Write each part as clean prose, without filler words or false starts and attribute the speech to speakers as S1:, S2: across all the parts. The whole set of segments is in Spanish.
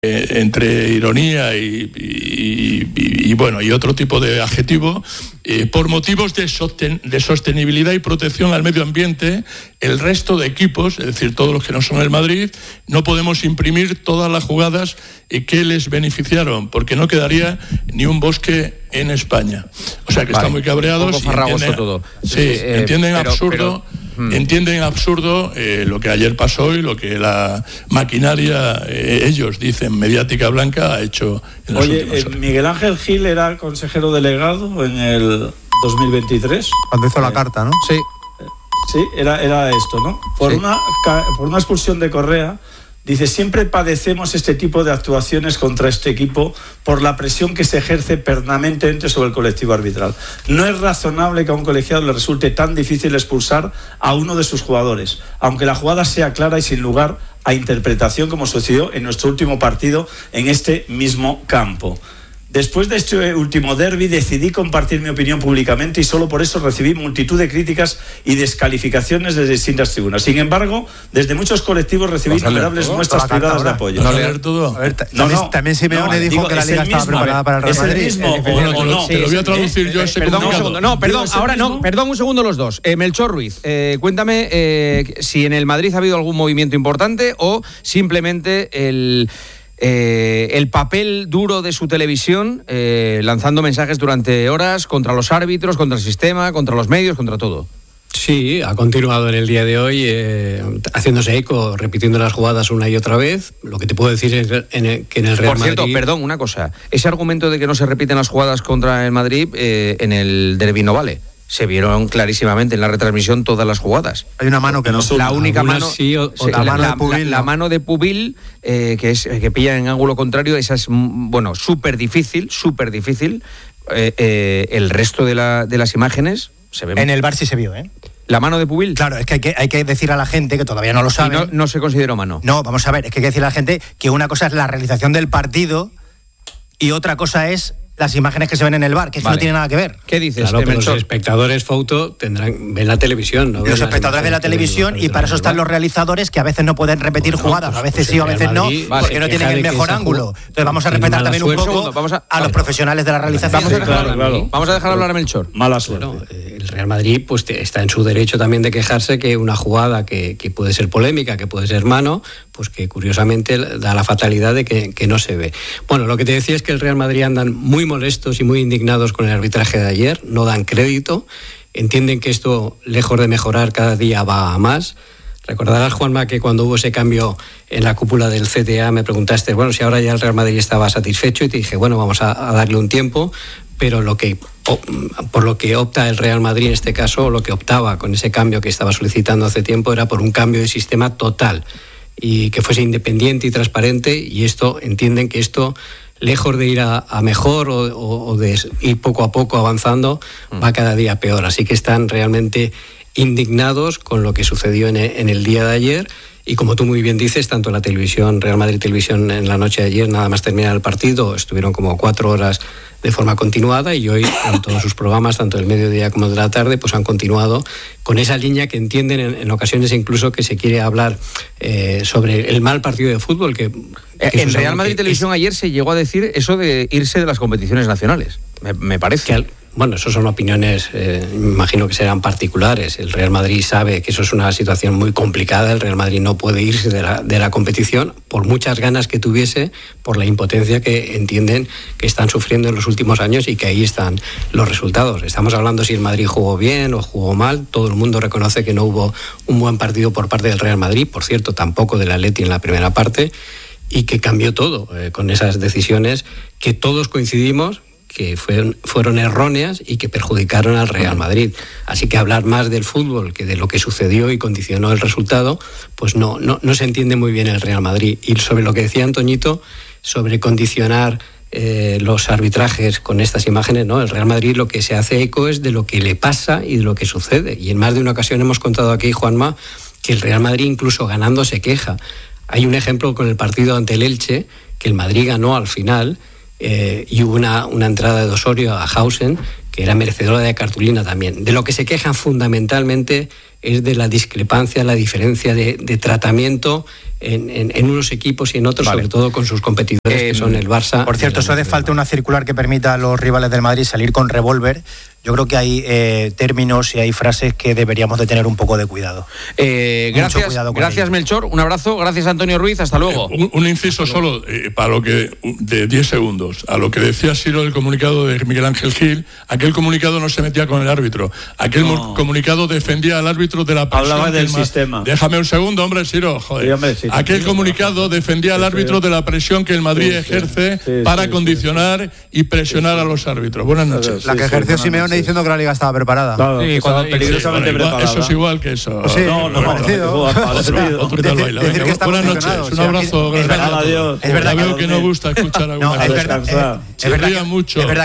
S1: entre ironía y otro tipo de adjetivo, por motivos de sostenibilidad y protección al medio ambiente, el resto de equipos, es decir, todos los que no son el Madrid, no podemos imprimir todas las jugadas que les beneficiaron, porque no quedaría ni un bosque en España. O sea que están muy cabreados. Entienden absurdo. Entienden absurdo lo que ayer pasó y lo que la maquinaria, ellos dicen, mediática blanca, ha hecho en las últimas horas.
S2: Miguel Ángel Gil era consejero delegado en el 2023.
S3: Cuando hizo la carta, ¿no?
S2: Sí. Sí, era esto, ¿no? Por una expulsión de Correa. Dice, siempre padecemos este tipo de actuaciones contra este equipo por la presión que se ejerce permanentemente sobre el colectivo arbitral. No es razonable que a un colegiado le resulte tan difícil expulsar a uno de sus jugadores, aunque la jugada sea clara y sin lugar a interpretación, como sucedió en nuestro último partido en este mismo campo. Después de este último derbi decidí compartir mi opinión públicamente y solo por eso recibí multitud de críticas y descalificaciones desde distintas tribunas. Sin embargo, desde muchos colectivos recibí innumerables muestras privadas de apoyo.
S1: ¿No leer todo?
S3: También Simeone dijo que la Liga estaba preparada para el Real Madrid.
S2: ¿Es el mismo o no?
S1: Te lo voy a traducir yo ese comunicado.
S4: Perdón un segundo los dos. Melchor Ruiz, cuéntame si en el Madrid ha habido algún movimiento importante o simplemente el papel duro de su televisión, lanzando mensajes durante horas contra los árbitros, contra el sistema, contra los medios, contra todo.
S5: Sí, ha continuado en el día de hoy haciéndose eco, repitiendo las jugadas una y otra vez. Lo que te puedo decir es que en el Real Madrid...
S4: Por cierto, perdón, una cosa. Ese argumento de que no se repiten las jugadas contra el Madrid en el derbi no vale. Se vieron clarísimamente en la retransmisión todas las jugadas.
S3: Hay una mano que no.
S4: La única mano,
S5: sí,
S4: la mano de Pubil, que pilla en ángulo contrario, esa es súper difícil. El resto de las imágenes se ven.
S6: En el VAR sí se vio, ¿eh?
S4: ¿La mano de Pubil?
S6: Claro, es que hay que decir a la gente que todavía no lo sabe.
S4: Y no se consideró mano.
S6: No, vamos a ver, es que hay que decir a la gente que una cosa es la realización del partido y otra cosa es las imágenes que se ven en el VAR, que no tiene nada que ver.
S4: ¿Qué dices?
S5: Claro, pero los espectadores ven la televisión, ¿no?
S6: Los espectadores ven la televisión y para eso están los realizadores, que a veces no pueden repetir jugadas, a veces sí o a veces no, porque no tienen el mejor ángulo. Entonces vamos a respetar también un poco a los profesionales de la realización.
S4: Vamos a dejar hablar a Melchor.
S2: Mala suerte.
S5: Bueno, el Real Madrid pues está en su derecho también de quejarse que una jugada que puede ser polémica, que puede ser mano, pues que curiosamente da la fatalidad de que no se ve. Bueno, lo que te decía es que el Real Madrid andan muy molestos y muy indignados con el arbitraje de ayer, no dan crédito, entienden que esto, lejos de mejorar, cada día va a más. Recordarás, Juanma, que cuando hubo ese cambio en la cúpula del CTA me preguntaste, bueno, si ahora ya el Real Madrid estaba satisfecho, y te dije, bueno, vamos a darle un tiempo, pero por lo que opta el Real Madrid en este caso, lo que optaba con ese cambio que estaba solicitando hace tiempo, era por un cambio de sistema total y que fuese independiente y transparente, y entienden que esto, lejos de ir a mejor o de ir poco a poco avanzando, va cada día peor. Así que están realmente indignados con lo que sucedió en el día de ayer. Y como tú muy bien dices, tanto la televisión, Real Madrid Televisión, en la noche de ayer, nada más terminar el partido, estuvieron como 4 horas de forma continuada, y hoy en todos sus programas, tanto del mediodía como de la tarde, pues han continuado con esa línea que entienden en ocasiones incluso que se quiere hablar sobre el mal partido de fútbol.
S4: En Real Madrid Televisión ayer se llegó a decir eso de irse de las competiciones nacionales, me parece.
S5: Bueno, eso son opiniones, me imagino que serán particulares. El Real Madrid sabe que eso es una situación muy complicada. El Real Madrid no puede irse de la competición, por muchas ganas que tuviese, por la impotencia que entienden que están sufriendo en los últimos años, y que ahí están los resultados. Estamos hablando si el Madrid jugó bien o jugó mal. Todo el mundo reconoce que no hubo un buen partido por parte del Real Madrid, por cierto, tampoco del Atleti en la primera parte, y que cambió todo con esas decisiones que todos coincidimos que fueron erróneas y que perjudicaron al Real Madrid. Así que hablar más del fútbol que de lo que sucedió y condicionó el resultado, pues no se entiende muy bien el Real Madrid. Y sobre lo que decía Antoñito, sobre condicionar los arbitrajes con estas imágenes, ¿no? El Real Madrid lo que se hace eco es de lo que le pasa y de lo que sucede. Y en más de una ocasión hemos contado aquí, Juanma, que el Real Madrid incluso ganando se queja. Hay un ejemplo con el partido ante el Elche, que el Madrid ganó al final, y hubo una entrada de Osorio a Hausen que era merecedora de cartulina también. De lo que se quejan fundamentalmente es de la discrepancia, la diferencia de tratamiento en unos equipos y en otros, sobre todo con sus competidores, que son el Barça.
S6: Por cierto, eso hace falta una circular que permita a los rivales del Madrid salir con revólver. Yo creo que hay términos y hay frases que deberíamos de tener un poco de cuidado.
S4: Gracias Melchor, un abrazo. Gracias Antonio Ruiz, hasta luego.
S1: Un inciso solo, para lo que de 10 segundos, a lo que decía Siro del comunicado de Miguel Ángel Gil. Aquel comunicado no se metía con el árbitro, aquel comunicado defendía al árbitro de la presión.
S2: Hablaba del sistema.
S1: Déjame un segundo, hombre, Siro, joder. Sí, hombre, sí, aquel comunicado defendía al árbitro de la presión que el Madrid ejerce para condicionar y presionar a los árbitros. Buenas noches.
S3: La que ejerció Simeone diciendo que la Liga estaba preparada.
S2: Claro, sí, cuando peligrosamente preparada.
S1: Eso es igual que eso.
S3: Sí,
S1: Decir que buenas noches, un abrazo.
S2: Adiós.
S6: Es verdad
S1: veo que no gusta escuchar alguna cosa. Es verdad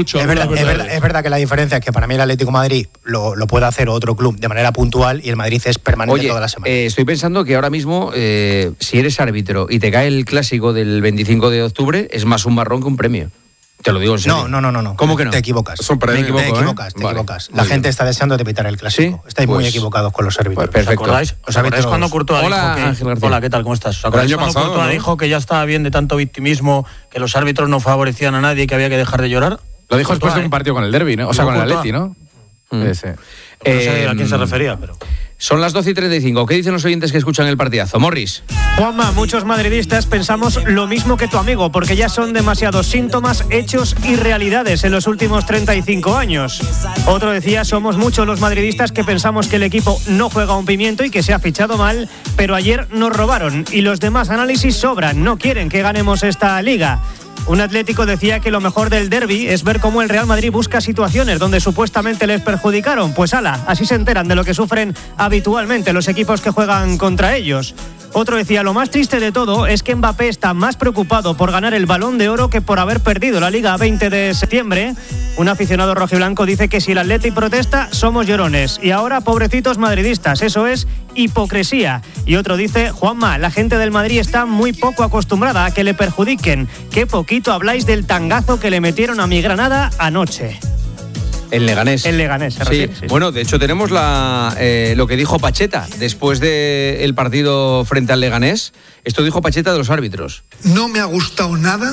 S6: que la diferencia es que para mí el Atlético de Madrid lo puede hacer otro club de manera puntual y el Madrid es permanente toda la semana.
S4: Estoy pensando que ahora mismo, si eres árbitro y te cae el clásico del 25 de octubre, es más un marrón que un premio. Te lo digo en serio.
S6: No.
S4: ¿Cómo que no?
S6: Te equivocas.
S4: Te
S6: equivocas. La gente está deseando de pitar el clásico.
S4: ¿Sí?
S6: Estáis muy equivocados con los árbitros.
S4: Perfecto.
S7: ¿Os acordáis cuando Courtois Hola, ¿qué tal? ¿Cómo estás? ¿Os acordáis cuando Courtois dijo que ya estaba bien de tanto victimismo, que los árbitros no favorecían a nadie y que había que dejar de llorar?
S8: Lo dijo después de un partido con el Derby, ¿no? O sea, con el Atleti, ¿no?
S7: No sé a quién se refería, pero...
S4: Son las 12:35. ¿Qué dicen los oyentes que escuchan el partidazo? Morris.
S9: Juanma, muchos madridistas pensamos lo mismo que tu amigo, porque ya son demasiados síntomas, hechos y realidades en los últimos 35 años. Otro decía, somos muchos los madridistas que pensamos que el equipo no juega un pimiento y que se ha fichado mal, pero ayer nos robaron y los demás análisis sobran, no quieren que ganemos esta liga. Un Atlético decía que lo mejor del derbi es ver cómo el Real Madrid busca situaciones donde supuestamente les perjudicaron. Pues ala, así se enteran de lo que sufren habitualmente los equipos que juegan contra ellos. Otro decía, lo más triste de todo es que Mbappé está más preocupado por ganar el Balón de Oro que por haber perdido la Liga a 20 de septiembre. Un aficionado rojiblanco dice que si el Atleti protesta, somos llorones. Y ahora, pobrecitos madridistas, eso es hipocresía. Y otro dice, Juanma, la gente del Madrid está muy poco acostumbrada a que le perjudiquen. Qué poquito habláis del tangazo que le metieron a mi Granada anoche.
S4: El Leganés.
S9: El Leganés, se refiere, sí.
S4: Bueno, de hecho tenemos lo que dijo Pacheta después del partido frente al Leganés. Esto dijo Pacheta de los árbitros.
S10: No me ha gustado nada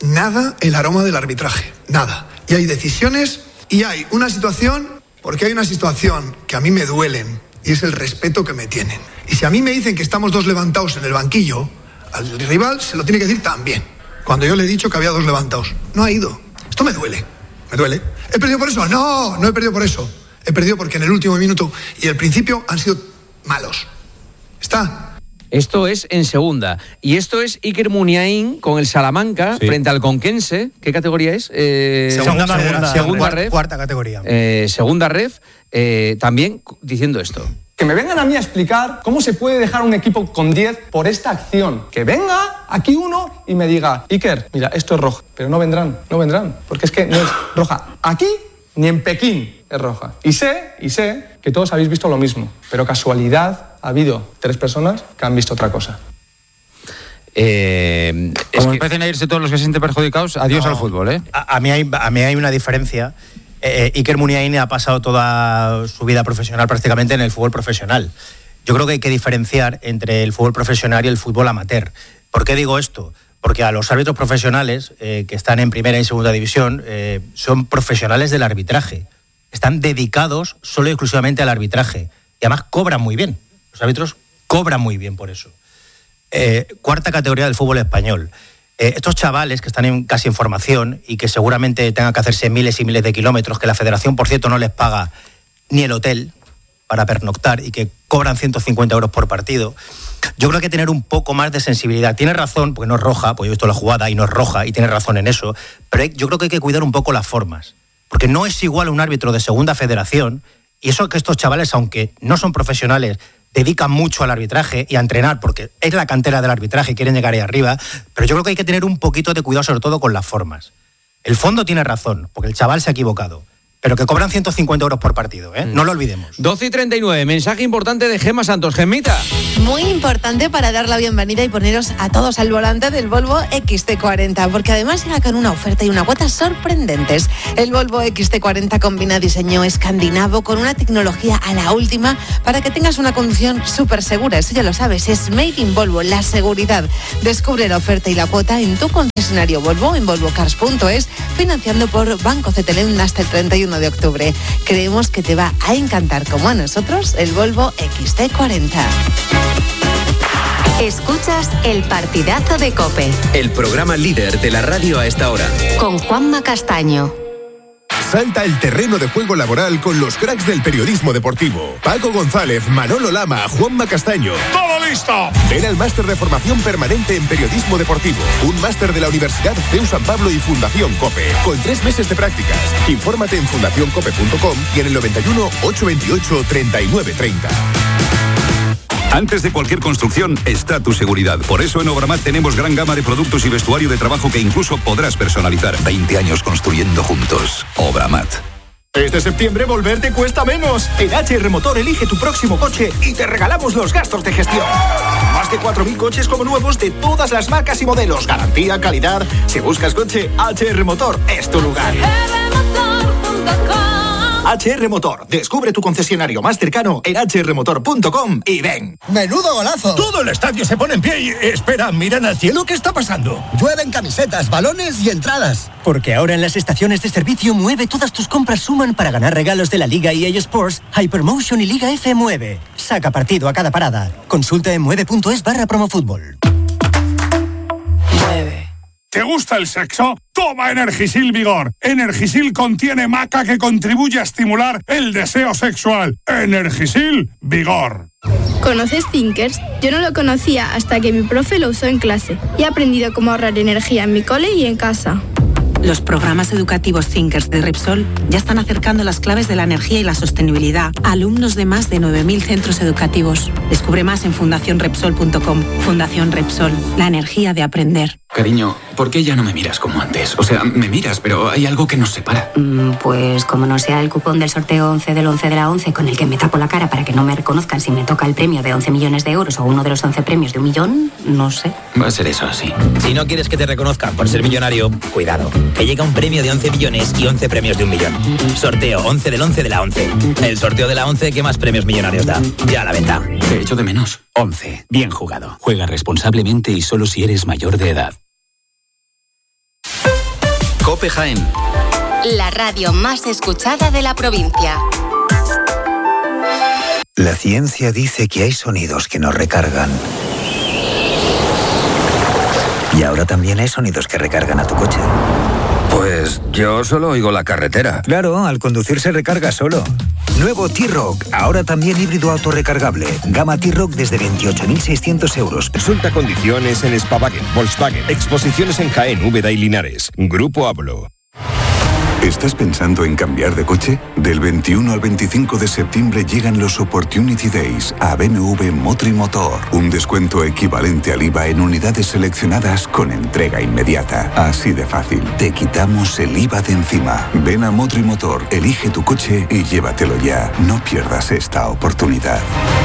S10: el aroma del arbitraje, nada. Y hay decisiones y hay una situación, porque hay una situación que a mí me duelen y es el respeto que me tienen. Y si a mí me dicen que estamos dos levantados en el banquillo, al rival se lo tiene que decir también. Cuando yo le he dicho que había dos levantados, no ha ido. Esto me duele. ¿Me duele? ¿He perdido por eso? No he perdido por eso. He perdido porque en el último minuto y el principio han sido malos. ¿Está?
S4: Esto es en segunda. Y esto es Iker Muniain con el Salamanca frente al Conquense. ¿Qué categoría es?
S6: Segunda ref. Cuarta categoría.
S4: Segunda ref. También diciendo esto.
S11: Que me vengan a mí a explicar cómo se puede dejar un equipo con 10 por esta acción. Que venga aquí uno y me diga, Iker, mira, esto es roja, pero no vendrán, porque es que no es roja. Aquí ni en Pekín es roja. Y sé que todos habéis visto lo mismo, pero casualidad ha habido 3 personas que han visto otra cosa.
S8: Como empiecen a irse todos los que se sienten perjudicados, adiós al fútbol, ¿eh?
S6: A mí hay una diferencia. Iker Muniain ha pasado toda su vida profesional prácticamente en el fútbol profesional. Yo creo que hay que diferenciar entre el fútbol profesional y el fútbol amateur. ¿Por qué digo esto? Porque a los árbitros profesionales que están en primera y segunda división son profesionales del arbitraje. Están dedicados solo y exclusivamente al arbitraje. Y además cobran muy bien. Los árbitros cobran muy bien por eso. Cuarta categoría del fútbol español. Estos chavales que están casi en formación y que seguramente tengan que hacerse miles y miles de kilómetros, que la federación, por cierto, no les paga ni el hotel para pernoctar y que cobran 150 euros por partido, yo creo que hay que tener un poco más de sensibilidad. Tiene razón, porque no es roja, pues yo he visto la jugada y no es roja, y tiene razón en eso, pero yo creo que hay que cuidar un poco las formas, porque no es igual un árbitro de segunda federación, y eso que estos chavales, aunque no son profesionales, dedican mucho al arbitraje y a entrenar, porque es la cantera del arbitraje y quieren llegar ahí arriba, pero yo creo que hay que tener un poquito de cuidado, sobre todo con las formas. El fondo tiene razón, porque el chaval se ha equivocado, pero que cobran 150 euros por partido, ¿eh? No lo olvidemos.
S4: 12:39, mensaje importante de Gemma Santos. Gemita.
S12: Muy importante para dar la bienvenida y poneros a todos al volante del Volvo XC40, porque además llega con una oferta y una cuota sorprendentes. El Volvo XC40 combina diseño escandinavo con una tecnología a la última para que tengas una conducción súper segura. Eso ya lo sabes, es Made in Volvo, la seguridad. Descubre la oferta y la cuota en tu concesionario Volvo, en volvocars.es, financiando por Banco CTLM hasta el 31 de octubre. Creemos que te va a encantar, como a nosotros, el Volvo XC40.
S13: Escuchas el partidazo de COPE.
S14: El programa líder de la radio a esta hora.
S13: Con Juanma Castaño.
S15: Salta el terreno de juego laboral con los cracks del periodismo deportivo. Paco González, Manolo Lama, Juanma Castaño.
S16: ¡Todo listo!
S15: Ven al máster de formación permanente en periodismo deportivo. Un máster de la Universidad CEU San Pablo y Fundación COPE. Con 3 meses de prácticas. Infórmate en fundacioncope.com y en el 91 828 3930.
S17: Antes de cualquier construcción está tu seguridad. Por eso en Obramat tenemos gran gama de productos y vestuario de trabajo que incluso podrás personalizar. 20 años construyendo juntos. Obramat.
S18: Este septiembre volver te cuesta menos. En HR Motor elige tu próximo coche y te regalamos los gastos de gestión. Más de 4.000 coches como nuevos de todas las marcas y modelos. Garantía, calidad. Si buscas coche, HR Motor es tu lugar. HR Motor. Descubre tu concesionario más cercano en hrmotor.com y ven.
S19: ¡Menudo golazo!
S16: Todo el estadio se pone en pie y... Espera, miran al cielo, ¿qué está pasando?
S19: Llueven camisetas, balones y entradas.
S20: Porque ahora en las estaciones de servicio Mueve todas tus compras suman para ganar regalos de la Liga EA Sports, Hypermotion y Liga F Mueve. Saca partido a cada parada. Consulta en mueve.es/promofútbol.
S16: ¿Te gusta el sexo? Toma Energisil Vigor. Energisil contiene maca que contribuye a estimular el deseo sexual. Energisil Vigor.
S21: ¿Conoces Thinkers? Yo no lo conocía hasta que mi profe lo usó en clase y he aprendido cómo ahorrar energía en mi cole y en casa.
S22: Los programas educativos Thinkers de Repsol ya están acercando las claves de la energía y la sostenibilidad a alumnos de más de 9.000 centros educativos. Descubre más en fundacionrepsol.com. Fundación Repsol, la energía de aprender.
S23: Cariño, ¿por qué ya no me miras como antes? O sea, me miras, pero hay algo que nos separa.
S24: Pues como no sea el cupón del sorteo 11 del 11 de la 11 con el que me tapo la cara para que no me reconozcan si me toca el premio de 11 millones de euros o uno de los 11 premios de 1 millón, no sé.
S23: Va a ser eso así.
S25: Si no quieres que te reconozcan por ser millonario, cuidado, que llega un premio de 11 millones y 11 premios de 1 millón. Sorteo 11 del 11 de la 11. El sorteo de la 11 que más premios millonarios da. Ya a la venta.
S23: Te echo de menos.
S25: 11. Bien jugado.
S23: Juega responsablemente y solo si eres mayor de edad.
S14: COPE Jaén.
S13: La radio más escuchada de la provincia.
S26: La ciencia dice que hay sonidos que nos recargan. Y ahora también hay sonidos que recargan a tu coche.
S27: Pues yo solo oigo la carretera.
S26: Claro, al conducir se recarga solo. Nuevo T-Roc, ahora también híbrido autorrecargable. Gama T-Roc desde 28.600 euros.
S28: Consulta condiciones en Spavagen, Volkswagen. Exposiciones en Jaén, Úbeda y Linares. Grupo Ablo.
S29: ¿Estás pensando en cambiar de coche? Del 21 al 25 de septiembre llegan los Opportunity Days a BMW Motrimotor. Un descuento equivalente al IVA en unidades seleccionadas con entrega inmediata. Así de fácil. Te quitamos el IVA de encima. Ven a Motrimotor, elige tu coche y llévatelo ya. No pierdas esta oportunidad.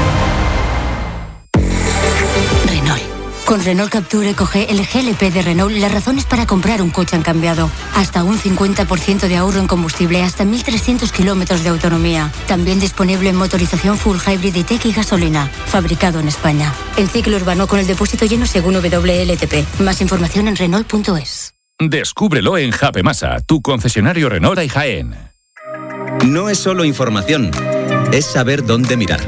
S30: Con Renault Capture coge el GLP de Renault, las razones para comprar un coche han cambiado. Hasta un 50% de ahorro en combustible, hasta 1.300 kilómetros de autonomía. También disponible en motorización full hybrid e-tech y gasolina. Fabricado en España. En ciclo urbano con el depósito lleno según WLTP. Más información en Renault.es.
S31: Descúbrelo en Japemasa, tu concesionario Renault y Jaén.
S14: No es solo información, es saber dónde mirar.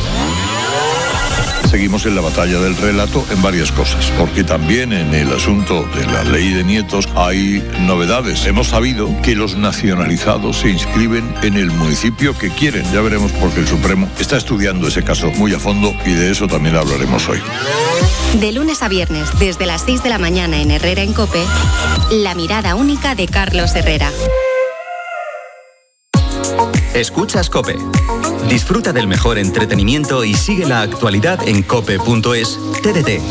S32: Seguimos en la batalla del relato en varias cosas, porque también en el asunto de la ley de nietos hay novedades. Hemos sabido que los nacionalizados se inscriben en el municipio que quieren. Ya veremos porque el Supremo está estudiando ese caso muy a fondo y de eso también hablaremos hoy.
S13: De lunes a viernes, desde las 6 de la mañana en Herrera en COPE, la mirada única de Carlos Herrera.
S14: Escuchas COPE. Disfruta del mejor entretenimiento y sigue la actualidad en cope.es. TDT.